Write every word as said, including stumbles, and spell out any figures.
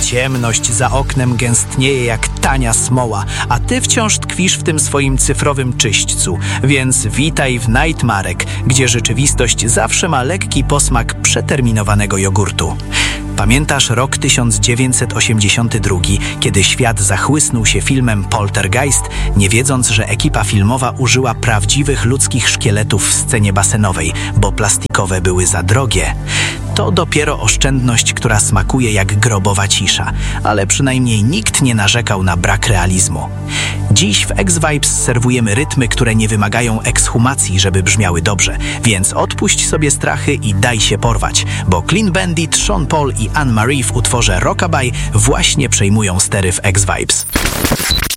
Ciemność za oknem gęstnieje jak tania smoła, a ty wciąż tkwisz w tym swoim cyfrowym czyśćcu, więc witaj w Nightmarek, gdzie rzeczywistość zawsze ma lekki posmak przeterminowanego jogurtu. Pamiętasz rok tysiąc dziewięćset osiemdziesiąty drugi, kiedy świat zachłysnął się filmem Poltergeist, nie wiedząc, że ekipa filmowa użyła prawdziwych ludzkich szkieletów w scenie basenowej, bo plastikowe były za drogie? To dopiero oszczędność, która smakuje jak grobowa cisza, ale przynajmniej nikt nie narzekał na brak realizmu. Dziś w X-Vibes serwujemy rytmy, które nie wymagają ekshumacji, żeby brzmiały dobrze, więc odpuść sobie strachy i daj się porwać, bo Clean Bandit, Sean Paul i Anne Marie w utworze Rockabye właśnie przejmują stery w X-Vibes.